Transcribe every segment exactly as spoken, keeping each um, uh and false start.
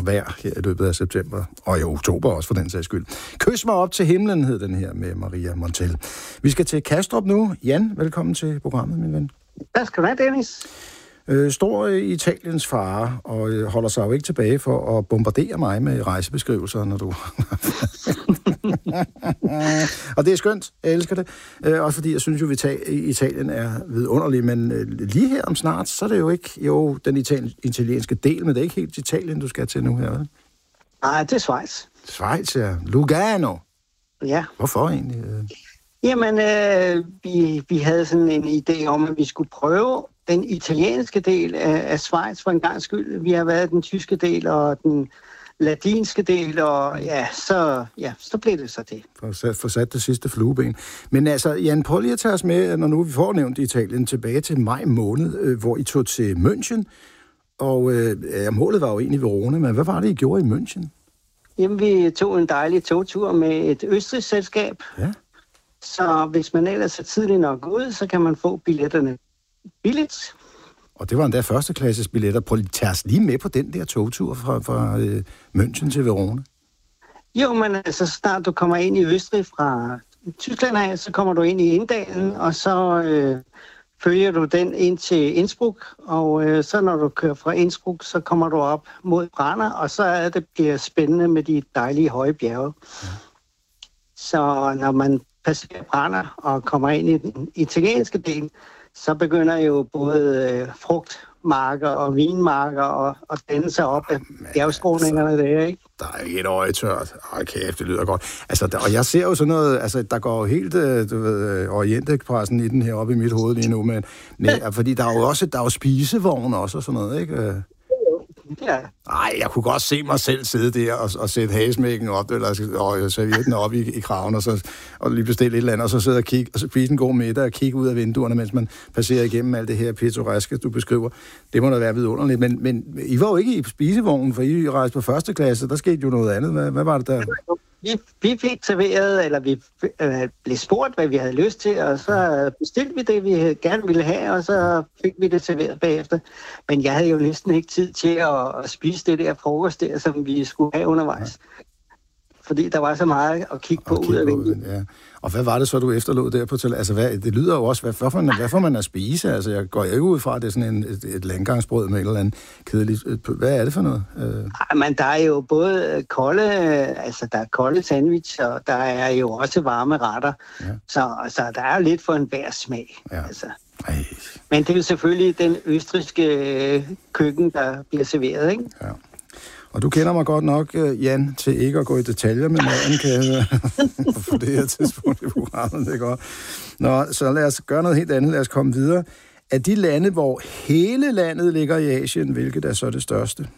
vejr her i løbet af september, og i oktober også for den sags skyld. Kys mig op til himlen, hed den her med Maria Montell. Vi skal til Kastrup nu. Jan, velkommen til programmet, min ven. Tak skal du have, Dennis. Øh, står i Italiens fare, og øh, holder sig jo ikke tilbage for at bombardere mig med rejsebeskrivelser, når du... og det er skønt, jeg elsker det. Øh, også fordi jeg synes jo, at Italien er vidunderlig, men øh, lige her om snart, så er det jo ikke jo den italien, italienske del, men det er ikke helt Italien, du skal til nu her, vel? Nej, det er Schweiz. Schweiz, ja. Lugano. Ja. Hvorfor egentlig? Jamen, øh, vi, vi havde sådan en idé om, at vi skulle prøve den italienske del af, af Schweiz for en gang skyld. Vi har været den tyske del og den latinske del, og ja, så, ja, så blev det så det. For sat, for sat det sidste flueben. Men altså, Jan, prøv lige at tage os med, når nu vi får nævnt Italien, tilbage til maj måned, øh, hvor I tog til München, og øh, ja, målet var jo egentlig Verona, men hvad var det, I gjorde i München? Jamen, vi tog en dejlig togtur med et østrigsk selskab. Ja. Så hvis man ellers er tidligt nok ud, så kan man få billetterne billigt. Og det var endda førsteklasses billetter. Prøv lige, tage os lige med på den der togtur fra, fra øh, München til Verona. Jo, men altså snart du kommer ind i Østrig fra Tyskland af, så kommer du ind i Inddalen, og så øh, følger du den ind til Innsbruck, og øh, så når du kører fra Innsbruck, så kommer du op mod Brenner, og så er det bliver spændende med de dejlige høje bjerge. Ja. Så når man passerer Brenner og kommer ind i den italienske del, så begynder jo både øh, frugtmarker og vinmarker og, og danne sig op af bjergskråningerne altså, der, ikke? Der er ikke et øje tørt. Ej, kæft, det lyder godt. Altså, der, og jeg ser jo sådan noget, altså, der går jo helt, du ved, Orientekspressen i den her oppe i mit hoved lige nu, men nej, fordi der er jo også, der er jo spisevogne også og sådan noget, ikke? Ja. Ej, jeg kunne godt se mig selv sidde der og, og sætte hagesmækken op, eller og servietten op i, i kraven, og, så, og lige bestille et eller andet, og så sidde og kigge, og så spise en god middag og kigge ud af vinduerne, mens man passerer igennem alt det her pittoreske, du beskriver. Det må da være vidunderligt. Men, men I var jo ikke i spisevognen, for I rejste på første klasse, der skete jo noget andet. Hvad, hvad var det der? Vi, vi fik serveret, eller vi øh, blev spurgt, hvad vi havde lyst til, og så bestilte vi det, vi gerne ville have, og så fik vi det serveret bagefter. Men jeg havde jo næsten ikke tid til at, at spise det der frokost der, som vi skulle have undervejs. Ja. Fordi der var så meget at kigge på ud af vinduet. Ja. Og hvad var det så, du efterlod der på til? Altså, hvad, det lyder jo også, hvad, hvad, får man, hvad får man at spise? Altså, jeg går ikke ud fra, at det er sådan en, et, et landgangsbrød med et eller andet kedeligt. Hvad er det for noget? Ej, men der er jo både kolde, altså der er kolde sandwich, og der er jo også varme retter. Ja. Så, så der er jo lidt for en hver smag. Ja. Altså. Men det er jo selvfølgelig den østrigske køkken, der bliver serveret, ikke? Ja. Og du kender mig godt nok, Jan, til ikke at gå i detaljer med maden, kan jeg for det her tidspunkt i programmet, det er godt. Nå, så lad os gøre noget helt andet, lad os komme videre. Af de lande, hvor hele landet ligger i Asien, hvilket er så det største?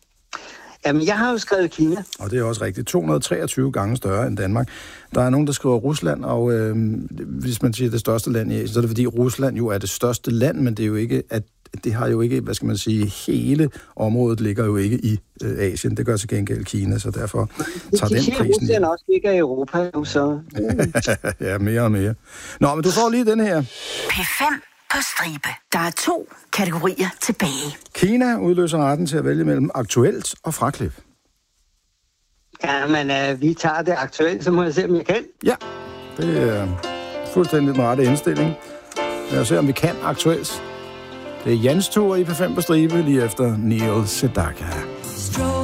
Jamen, jeg har jo skrevet Kina. Og det er også rigtigt. to hundrede og treogtyve gange større end Danmark. Der er nogen, der skriver Rusland, og øh, hvis man siger det største land i Asien, så er det fordi Rusland jo er det største land, men det er jo ikke, at det har jo ikke, hvad skal man sige, hele området ligger jo ikke i øh, Asien. Det gør til gengæld Kina, så derfor tager den prisen. Rusland også ligger i Europa nu, så... ja, mere og mere. Nå, men du får lige den her. P fem på stribe. Der er to kategorier tilbage. Kina udløser retten til at vælge mellem aktuelt og fraklip. Ja, men øh, vi tager det aktuelt, så må jeg se, om jeg kan. Ja, det er fuldstændig den rette indstilling. Lad os se, om vi kan aktuelt. Det er Jans tur i P fem på stribe, lige efter Neil Sedaka.